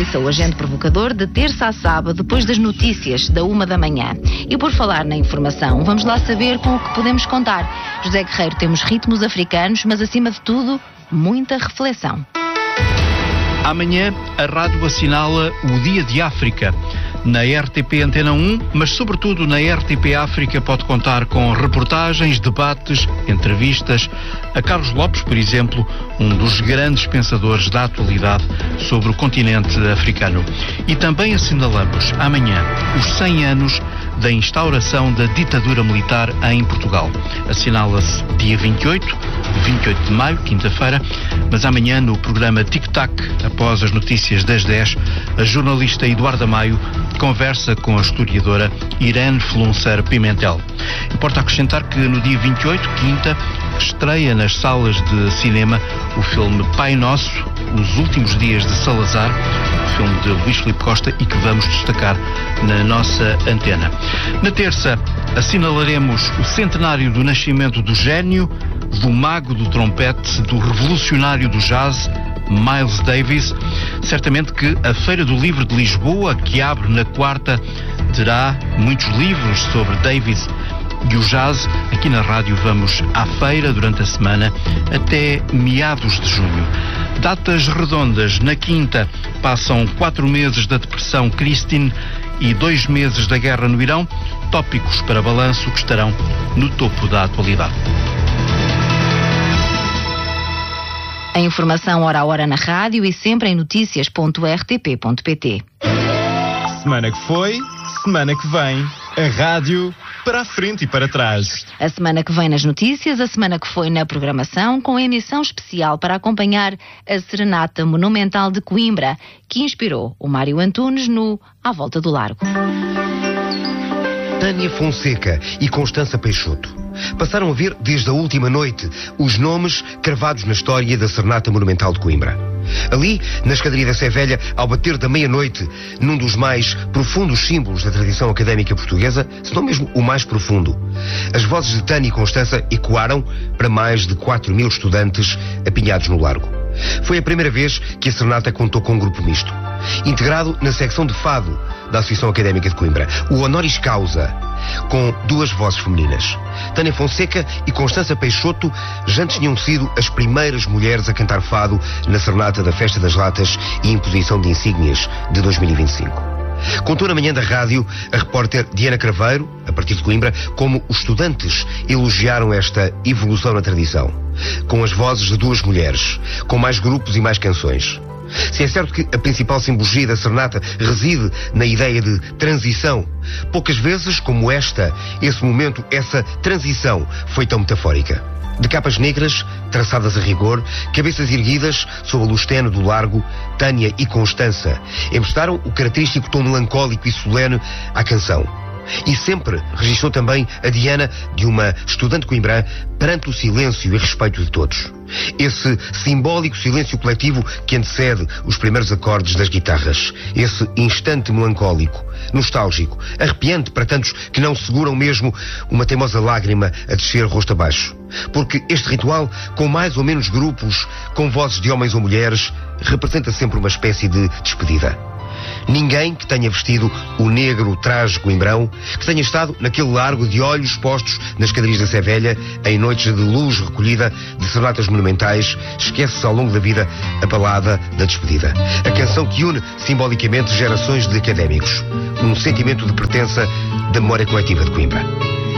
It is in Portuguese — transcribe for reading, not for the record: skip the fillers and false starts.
Ouça o Agente Provocador de terça a sábado, depois das notícias, da 1 da manhã. E por falar na informação, vamos lá saber com o que podemos contar. José Guerreiro, temos ritmos africanos, mas acima de tudo, muita reflexão. Amanhã a rádio assinala o Dia de África. Na RTP Antena 1, mas sobretudo na RTP África pode contar com reportagens, debates, entrevistas a Carlos Lopes, por exemplo, um dos grandes pensadores da atualidade sobre o continente africano. E também assinalamos amanhã os 100 anos da instauração da ditadura militar em Portugal. Assinala-se dia 28 de maio, quinta-feira, mas amanhã no programa Tic Tac, após as notícias das 10, a jornalista Eduarda Maio conversa com a historiadora Irene Fluncer Pimentel. Importa acrescentar que no dia 28, quinta, estreia nas salas de cinema o filme Pai Nosso, Os Últimos Dias de Salazar, filme de Luís Filipe Costa, e que vamos destacar na nossa antena. Na terça, assinalaremos o centenário do nascimento do gênio, do mago do trompete, do revolucionário do jazz, Miles Davis. Certamente que a Feira do Livro de Lisboa, que abre na quarta, terá muitos livros sobre Davis e o jazz. Aqui na rádio vamos à feira durante a semana até meados de junho. Datas redondas. Na quinta passam 4 meses da Depressão Christine e 2 meses da guerra no Irão. Tópicos para balanço que estarão no topo da atualidade. A informação hora a hora na rádio e sempre em noticias.rtp.pt. Semana que foi, semana que vem. A rádio para a frente e para trás. A semana que vem nas notícias, a semana que foi na programação, com emissão especial para acompanhar a Serenata Monumental de Coimbra, que inspirou o Mário Antunes no À Volta do Largo. Tânia Fonseca e Constança Peixoto passaram a ver desde a última noite os nomes cravados na história da Serenata Monumental de Coimbra. Ali, na escadaria da Sé Velha, ao bater da meia-noite, num dos mais profundos símbolos da tradição académica portuguesa, se não mesmo o mais profundo, as vozes de Tânia e Constança ecoaram para mais de 4.000 estudantes apinhados no largo. Foi a primeira vez que a Serenata contou com um grupo misto, integrado na secção de fado da Associação Académica de Coimbra, o Honoris Causa, com 2 vozes femininas. Tânia Fonseca e Constança Peixoto já antes tinham sido as primeiras mulheres a cantar fado na Serenata da Festa das Latas e Imposição de Insígnias de 2025. Contou na manhã da rádio a repórter Diana Craveiro, a partir de Coimbra, como os estudantes elogiaram esta evolução na tradição, com as vozes de 2 mulheres, com mais grupos e mais canções. Se é certo que a principal simbologia da Serenata reside na ideia de transição, poucas vezes como esta, esse momento, essa transição foi tão metafórica. De capas negras, traçadas a rigor, cabeças erguidas sob a luz tenue do largo, Tânia e Constança emprestaram o característico tom melancólico e solene à canção. E sempre registrou também a Diana de uma estudante coimbrã perante o silêncio e respeito de todos. Esse simbólico silêncio coletivo que antecede os primeiros acordes das guitarras. Esse instante melancólico, nostálgico, arrepiante para tantos que não seguram mesmo uma teimosa lágrima a descer rosto abaixo. Porque este ritual, com mais ou menos grupos, com vozes de homens ou mulheres, representa sempre uma espécie de despedida. Ninguém que tenha vestido o negro traje coimbrão, que tenha estado naquele largo de olhos postos nas escadarias da Sé Velha, em noites de luz recolhida de serenatas monumentais, esquece-se ao longo da vida a balada da despedida. A canção que une simbolicamente gerações de académicos. Um sentimento de pertença da memória coletiva de Coimbra.